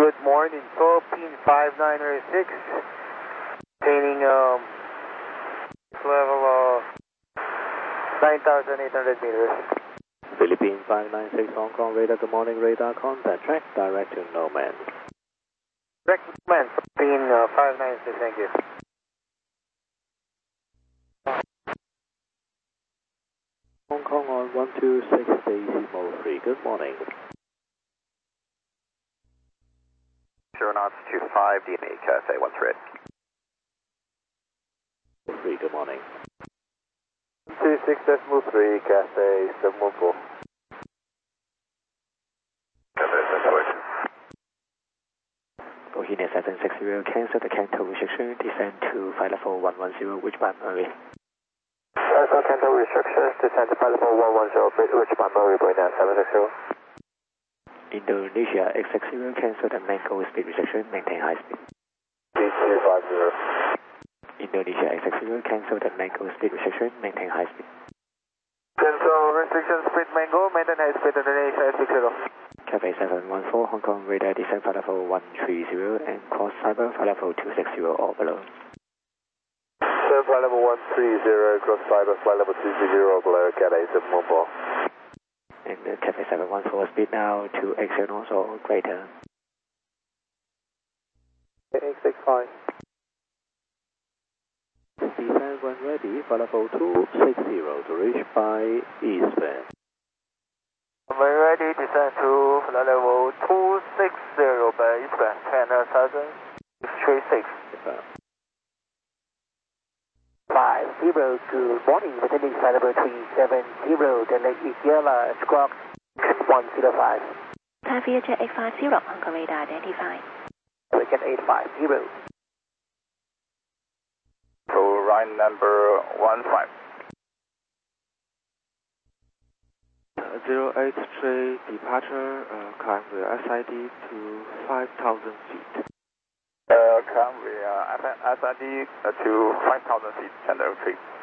Good morning, Philippine 5906, attaining level 9,800 meters. Philippine 596 Hong Kong radar, good morning, radar contact track, direct to no man. Direct to man, Philippine 596, thank you. Hong Kong on 126 Decimal 3, good morning. 0 knots to 5 DME, Cathay 13. 3, good morning. 26.3, Cathay 714. Cathay 714. Bohemia 760, cancel the Canto restriction, descend to flight level 110, which primary? Canto restrictions, descend to flight level 110, which primary, Bohemia 760. Indonesia X60, cancel the mango speed restriction, maintain high speed. 3250. Indonesia X60, cancel the mango speed restriction, maintain high speed. Cancel restriction speed mango, maintain high speed Indonesia X60. Cathay 714, Hong Kong radar, descend flight level 130 and cross cyber flight level 260 or below. Descend flight level 130, cross cyber flight level 260 or below, Cathay 714. And the Cathay 714 speed now to exit also greater. 865. Descend when ready, flight level 260 to reach by eastbound. When ready, descend to flight level 260 by eastbound, 10,636. 50, good morning, attending flight level 370, delay Yala, squawk 105. Thai Vietjet 850, Hong Kong radar identified. American 850. So line number 15. 083 departure, climb the SID to 5,000 feet. Come with SID to 5,000 feet, center 3.